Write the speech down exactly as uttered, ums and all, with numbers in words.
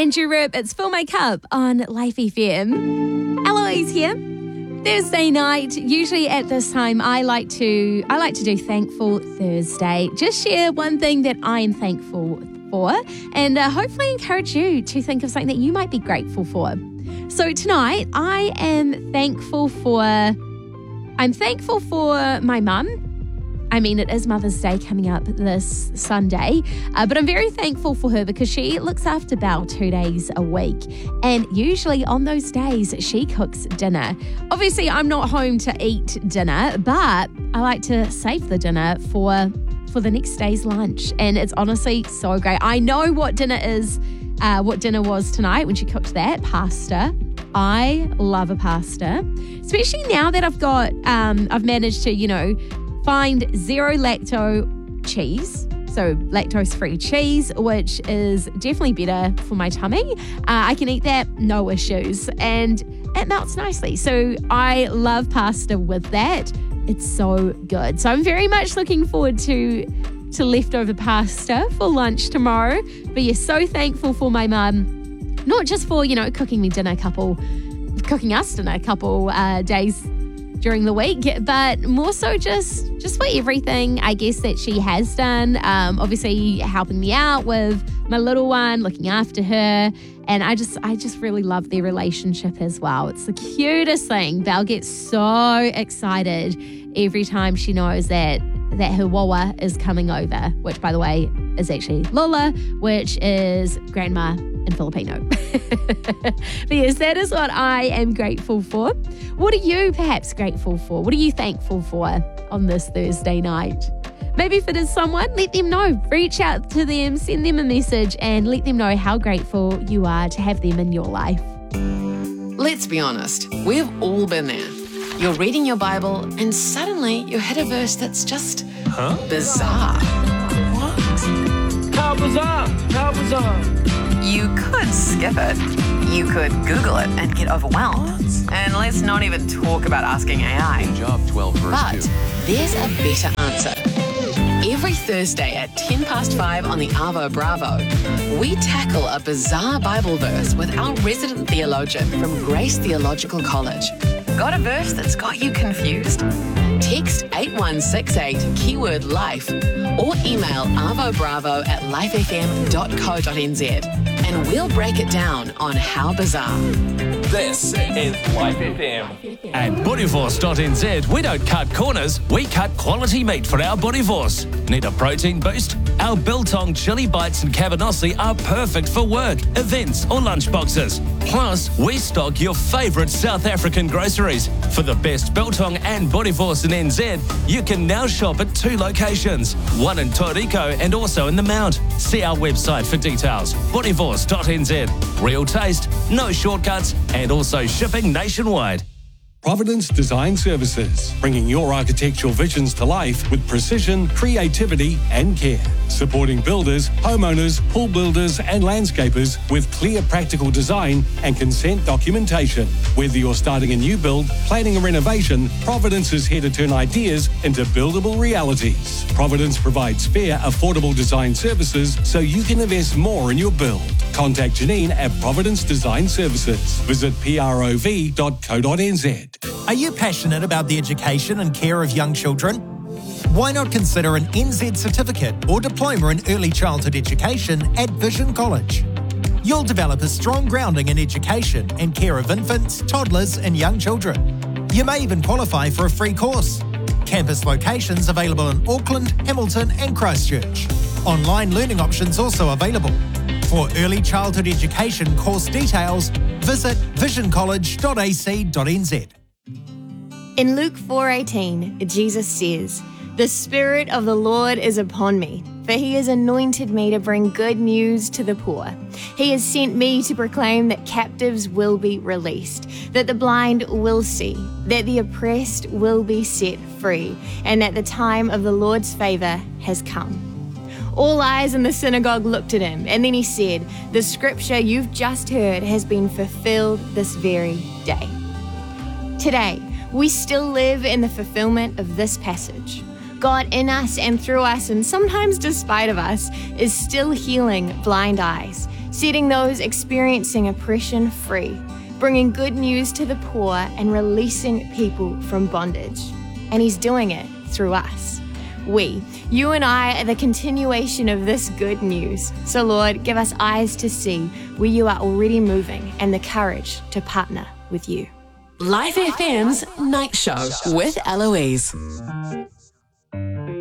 Andrew Rip. It's Fill My Cup on Life F M. Eloise here. Thursday night, usually at this time, I like to I like to do Thankful Thursday. Just share one thing that I am thankful for, and uh, hopefully encourage you to think of something that you might be grateful for. So tonight, I am thankful for I'm thankful for my mum. I mean, it is Mother's Day coming up this Sunday, uh, but I'm very thankful for her because she looks after Belle two days a week. And usually on those days, she cooks dinner. Obviously, I'm not home to eat dinner, but I like to save the dinner for, for the next day's lunch. And it's honestly so great. I know what dinner is, uh, what dinner was tonight when she cooked that, pasta. I love a pasta, especially now that I've got, um, I've managed to, you know, find zero lacto cheese, so lactose-free cheese, which is definitely better for my tummy. Uh, I can eat that, no issues, and it melts nicely. So I love pasta with that. It's so good. So I'm very much looking forward to to leftover pasta for lunch tomorrow. But yeah, so thankful for my mum, not just for, you know, cooking me dinner a couple, cooking us dinner a couple uh, days during the week, but more so just just for everything, I guess, that she has done. Um, obviously helping me out with my little one, looking after her, and I just I just really love their relationship as well. It's the cutest thing. Belle gets so excited every time she knows that that her wawa is coming over, which, by the way, is actually Lola, which is grandma in Filipino. But yes, that is what I am grateful for. What are you perhaps grateful for? What are you thankful for on this Thursday night? Maybe if it is someone, let them know. Reach out to them, send them a message, and let them know how grateful you are to have them in your life. Let's be honest, we've all been there. You're reading your Bible and suddenly you hit a verse that's just huh? bizarre. What? How bizarre? How bizarre? You could skip it. You could Google it and get overwhelmed. What? And let's not even talk about asking A I. Job twelve verse but two. There's a better answer. Every Thursday at ten past five on the Arvo Bravo, we tackle a bizarre Bible verse with our resident theologian from Grace Theological College. Got a verse that's got you confused? Text eight one six eight, keyword life, or email arvobravo at lifefm dot co dot n z, and we'll break it down on how bizarre. This is Life F M. At bodyforce dot n z, we don't cut corners, we cut quality meat for our bodyforce. Need a protein boost? Our biltong chili bites and cabanossi are perfect for work, events or lunch boxes. Plus, we stock your favourite South African groceries. For the best biltong and bodyforce in N Z, you can now shop at two locations, one in Toriko and also in the Mount. See our website for details, bodyforce dot n z. Real taste, no shortcuts, and also shipping nationwide. Providence Design Services, bringing your architectural visions to life with precision, creativity and care. Supporting builders, homeowners, pool builders and landscapers with clear practical design and consent documentation. Whether you're starting a new build, planning a renovation, Providence is here to turn ideas into buildable realities. Providence provides fair, affordable design services so you can invest more in your build. Contact Janine at Providence Design Services. Visit prov dot co dot n z. Are you passionate about the education and care of young children? Why not consider an N Z certificate or diploma in early childhood education at Vision College? You'll develop a strong grounding in education and care of infants, toddlers and young children. You may even qualify for a free course. Campus locations available in Auckland, Hamilton and Christchurch. Online learning options also available. For early childhood education course details, visit vision college dot a c dot n z. In Luke four eighteen, Jesus says, "The Spirit of the Lord is upon me, for he has anointed me to bring good news to the poor. He has sent me to proclaim that captives will be released, that the blind will see, that the oppressed will be set free, and that the time of the Lord's favour has come." All eyes in the synagogue looked at him, and then he said, "The scripture you've just heard has been fulfilled this very day." Today, we still live in the fulfillment of this passage. God in us and through us, and sometimes despite of us, is still healing blind eyes, setting those experiencing oppression free, bringing good news to the poor and releasing people from bondage. And He's doing it through us. We, you and I, are the continuation of this good news. So Lord, give us eyes to see where you are already moving and the courage to partner with you. Life F M's Night Show with Eloise.